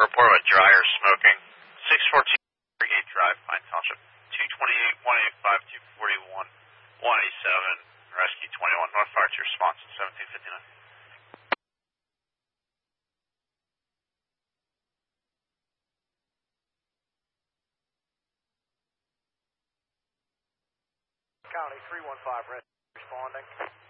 Report of a dryer smoking. 614 Brigade Drive, Pine Township. 228, 185, 241, 187, Rescue 21. North Fire to response, 1759. County 315, responding.